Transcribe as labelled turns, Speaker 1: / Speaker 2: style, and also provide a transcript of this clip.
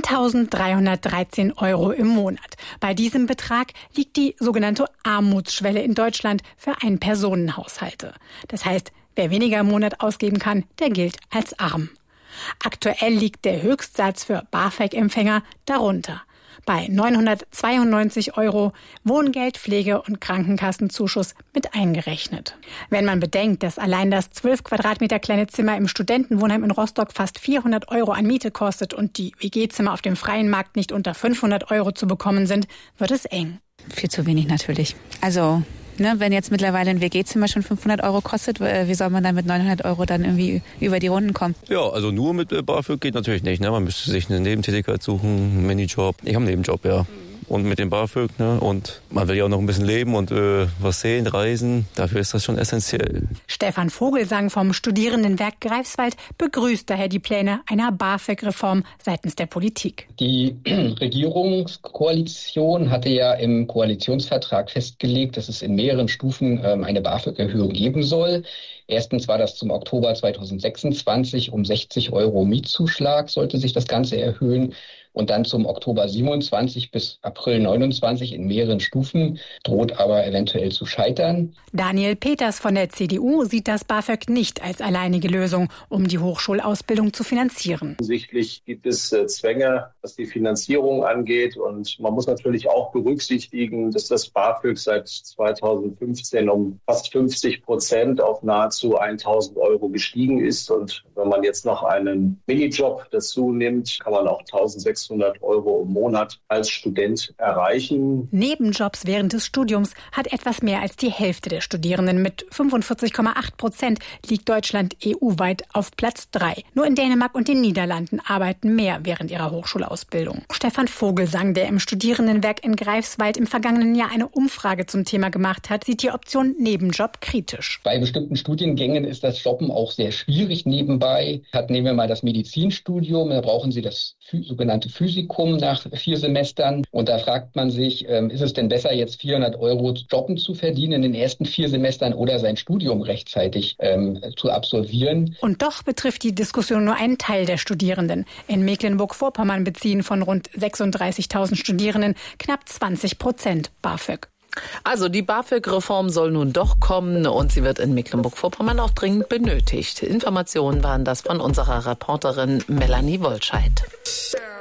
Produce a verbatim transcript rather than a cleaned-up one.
Speaker 1: eintausenddreihundertdreizehn Euro im Monat. Bei diesem Betrag liegt die sogenannte Armutsschwelle in Deutschland für Ein-Personen-Haushalte. Das heißt, wer weniger im Monat ausgeben kann, der gilt als arm. Aktuell liegt der Höchstsatz für BAföG-Empfänger darunter. Bei neunhundertzweiundneunzig Euro, Wohngeld, Pflege- und Krankenkassenzuschuss mit eingerechnet. Wenn man bedenkt, dass allein das zwölf Quadratmeter kleine Zimmer im Studentenwohnheim in Rostock fast vierhundert Euro an Miete kostet und die W G-Zimmer auf dem freien Markt nicht unter fünfhundert Euro zu bekommen sind, wird es eng.
Speaker 2: Viel zu wenig natürlich. Also, ne, wenn jetzt mittlerweile ein W G-Zimmer schon fünfhundert Euro kostet, wie soll man dann mit neunhundert Euro dann irgendwie über die Runden kommen?
Speaker 3: Ja, also nur mit BAföG geht natürlich nicht. Ne? Man müsste sich eine Nebentätigkeit suchen, einen Minijob. Ich habe einen Nebenjob, ja. Und mit dem BAföG, ne? Und man will ja auch noch ein bisschen leben und äh, was sehen, reisen. Dafür ist das schon essentiell.
Speaker 1: Stefan Vogelsang vom Studierendenwerk Greifswald begrüßt daher die Pläne einer BAföG-Reform seitens der Politik.
Speaker 4: Die Regierungskoalition hatte ja im Koalitionsvertrag festgelegt, dass es in mehreren Stufen ähm, eine BAföG-Erhöhung geben soll. Erstens war das zum Oktober zweitausendsechsundzwanzig um sechzig Euro Mietzuschlag sollte sich das Ganze erhöhen. Und dann zum Oktober siebenundzwanzig bis April neunundzwanzig in mehreren Stufen, droht aber eventuell zu scheitern.
Speaker 1: Daniel Peters von der C D U sieht das BAföG nicht als alleinige Lösung, um die Hochschulausbildung zu finanzieren.
Speaker 5: Offensichtlich gibt es äh, Zwänge, was die Finanzierung angeht. Und man muss natürlich auch berücksichtigen, dass das BAföG seit zweitausendfünfzehn um fast fünfzig Prozent auf nahezu tausend Euro gestiegen ist. Und wenn man jetzt noch einen Minijob dazu nimmt, kann man auch eintausendsechshundert Euro im Monat als Student erreichen.
Speaker 1: Nebenjobs während des Studiums hat etwas mehr als die Hälfte der Studierenden. Mit fünfundvierzig Komma acht Prozent liegt Deutschland E U-weit auf Platz drei. Nur in Dänemark und den Niederlanden arbeiten mehr während ihrer Hochschulausbildung. Stefan Vogelsang, der im Studierendenwerk in Greifswald im vergangenen Jahr eine Umfrage zum Thema gemacht hat, sieht die Option Nebenjob kritisch.
Speaker 4: Bei bestimmten Studiengängen ist das Jobben auch sehr schwierig nebenbei. Hat, nehmen wir mal das Medizinstudium, da brauchen Sie das sogenannte Physikum nach vier Semestern. Und da fragt man sich, ähm, ist es denn besser, jetzt vierhundert Euro Jobben zu verdienen in den ersten vier Semestern oder sein Studium rechtzeitig ähm, zu absolvieren?
Speaker 1: Und doch betrifft die Diskussion nur einen Teil der Studierenden. In Mecklenburg-Vorpommern beziehen von rund sechsunddreißigtausend Studierenden knapp zwanzig Prozent BAföG.
Speaker 6: Also die BAföG-Reform soll nun doch kommen und sie wird in Mecklenburg-Vorpommern auch dringend benötigt. Informationen waren das von unserer Reporterin Melanie Wolscheid.